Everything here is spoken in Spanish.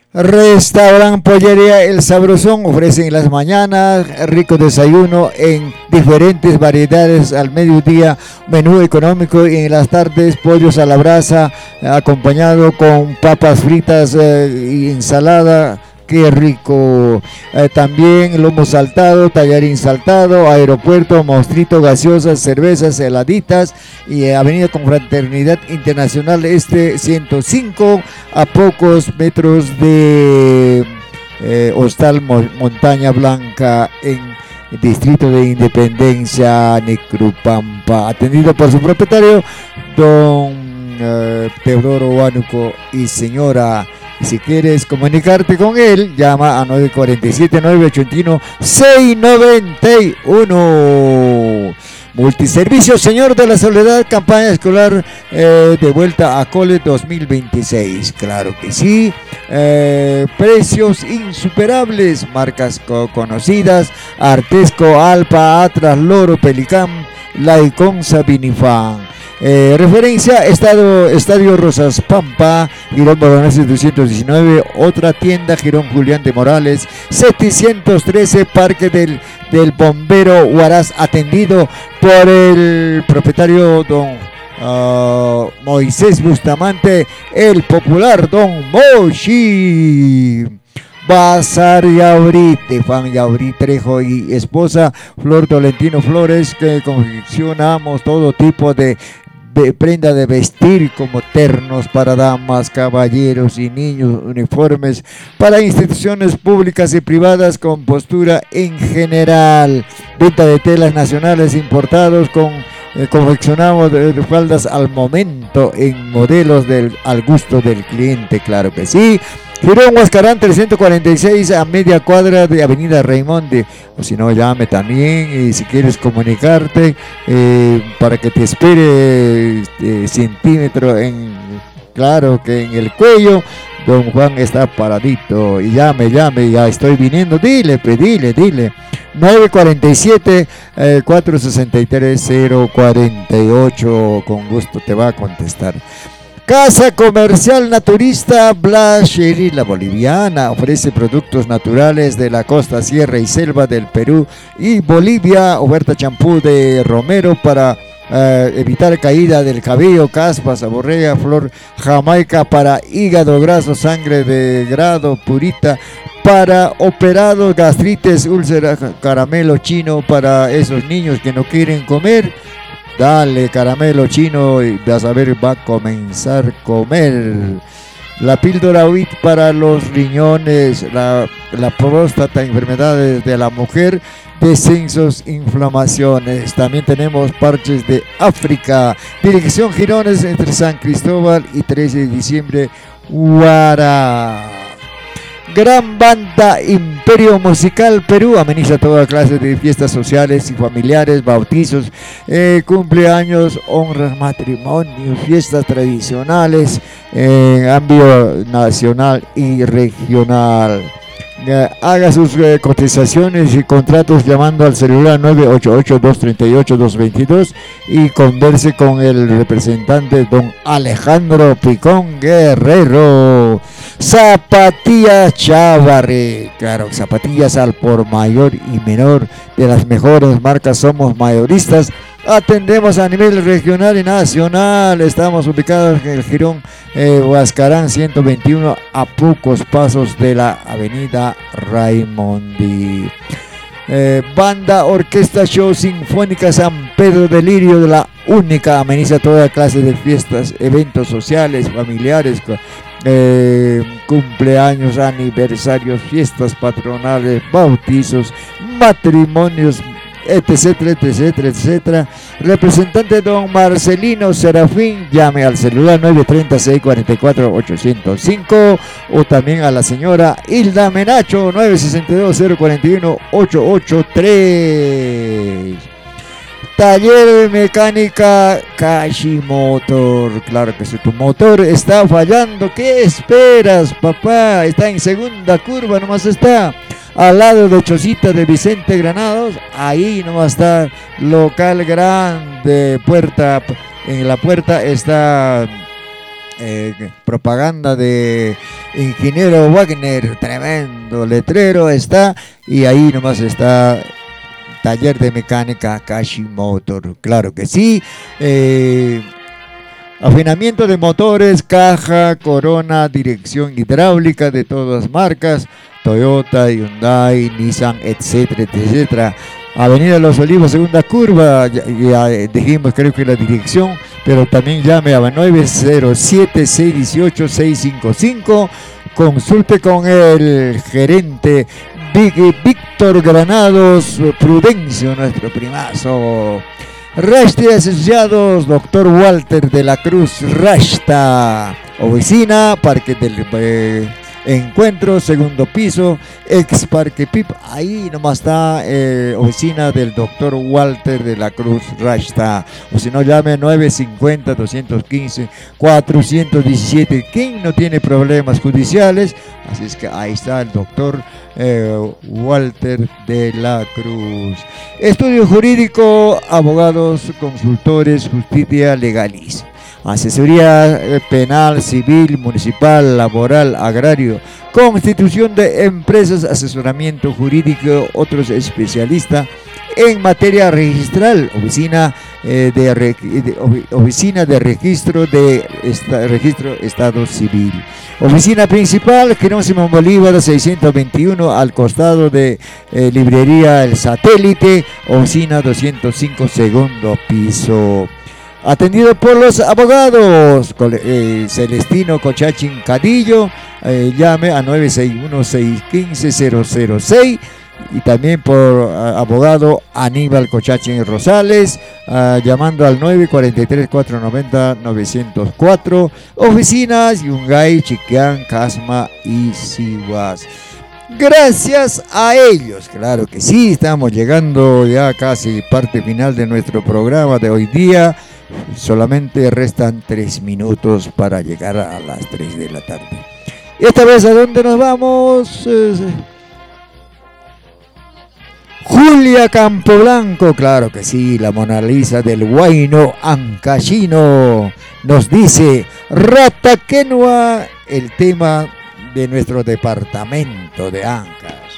Restaurant Pollería El Sabrosón ofrece en las mañanas rico desayuno en diferentes variedades, al mediodía menú económico y en las tardes pollos a la brasa acompañado con papas fritas y ensalada. Qué rico. También lomo saltado, tallarín saltado, aeropuerto, mostrito, gaseosas, cervezas, heladitas y Avenida Confraternidad Internacional Este 105 a pocos metros de Hostal Montaña Blanca en el Distrito de Independencia, Necrupampa. Atendido por su propietario, don Teodoro Huánuco y señora. Si quieres comunicarte con él, llama a 947-981-691. Multiservicio Señor de la Soledad, campaña escolar de vuelta a cole 2026. Claro que sí. Precios insuperables, marcas conocidas: Artesco, Alpa, Atlas, Loro, Pelicán, Laiconza, Vinifan. Referencia Estadio Rosas Pampa, Girón Bolognesi 219, otra tienda Girón Julián de Morales 713, Parque del Bombero Huaraz, atendido por el propietario don Moisés Bustamante, el popular don Moshi. Bazar Yauri, Tefán Yauri Trejo y esposa Flor Tolentino Flores, que confeccionamos todo tipo de prenda de vestir como ternos para damas, caballeros y niños, uniformes para instituciones públicas y privadas con postura en general, venta de telas nacionales importados confeccionamos faldas al momento en modelos al gusto del cliente, claro que sí. Girón Huascarán 346 a media cuadra de Avenida Raimonde, o si no llame también, y si quieres comunicarte para que te espere centímetro claro que en el cuello, don Juan está paradito, y llame, ya estoy viniendo, dile 947-463-048, con gusto te va a contestar. Casa Comercial Naturista Blancherie La Boliviana ofrece productos naturales de la costa, sierra y selva del Perú y Bolivia. Oferta champú de romero para evitar caída del cabello, caspa, saborrea, flor jamaica para hígado graso, sangre de grado, purita para operados, gastritis, úlcera, caramelo chino para esos niños que no quieren comer. Dale caramelo chino y vas a ver, va a comenzar a comer. La píldora WIT para los riñones, la próstata, enfermedades de la mujer, descensos, inflamaciones. También tenemos parches de África. Dirección Girones entre San Cristóbal y 13 de diciembre, Huara. Gran Banda Imperio Musical Perú ameniza toda clase de fiestas sociales y familiares, bautizos, cumpleaños, honras, matrimonios, fiestas tradicionales en ámbito nacional y regional. Haga sus cotizaciones y contratos llamando al celular 988-238-222 y converse con el representante don Alejandro Picón Guerrero. Zapatillas Chávarri, claro, zapatillas al por mayor y menor, de las mejores marcas, somos mayoristas. Atendemos a nivel regional y nacional. Estamos ubicados en el Girón Huascarán 121, a pocos pasos de la Avenida Raimondi. Banda Orquesta Show Sinfónica San Pedro de Lirio, de la única, ameniza toda clase de fiestas, eventos sociales, familiares, cumpleaños, aniversarios, fiestas patronales, bautizos, matrimonios, etc. Representante don Marcelino Serafín, llame al celular 936-44-805 o también a la señora Hilda Menacho 962-041-883. Taller de mecánica Kashimotor. Claro que si tu motor está fallando, ¿qué esperas, papá? Está en segunda curva, nomás está al lado de Chocita de Vicente Granados. Ahí nomás está local grande, puerta. En la puerta está propaganda de Ingeniero Wagner, tremendo letrero está, y ahí nomás está taller de mecánica Akashi Motor, claro que sí. Afinamiento de motores, caja, corona, dirección hidráulica de todas marcas, Toyota, Hyundai, Nissan, etcétera, etcétera. Avenida Los Olivos, segunda curva, ya dijimos creo que la dirección, pero también llame a 907-618-655, consulte con el gerente Víctor Granados Prudencio, nuestro primazo. Rashta Asociados, doctor Walter de la Cruz Rashta, oficina, Parque del Encuentro, segundo piso, ex Parque Pip, ahí nomás está oficina del doctor Walter de la Cruz Rashta, o si no llame 950-215-417, ¿quién no tiene problemas judiciales? Así es que ahí está el doctor Walter de la Cruz. Estudio jurídico, abogados, consultores, justicia legalis. Asesoría penal, civil, municipal, laboral, agrario, constitución de empresas, asesoramiento jurídico, otros especialistas en materia registral, oficina de registro registro Estado Civil. Oficina principal, Quirón Simón Bolívar 621, al costado de librería El Satélite, oficina 205, segundo piso. Atendido por los abogados Celestino Cochachín Cadillo, llame a 961-615-006, y también por abogado Aníbal Cochachín Rosales, llamando al 943-490-904, oficinas Yungay, Chiquián, Casma y Sihuas. Gracias a ellos, claro que sí, estamos llegando ya casi parte final de nuestro programa de hoy día. Solamente restan 3 minutos para llegar a las 3 de la tarde. ¿Y esta vez a dónde nos vamos? Julia Campoblanco, claro que sí, la Mona Lisa del Huayno Ancashino, nos dice Rataquenua, el tema de nuestro departamento de Ancash.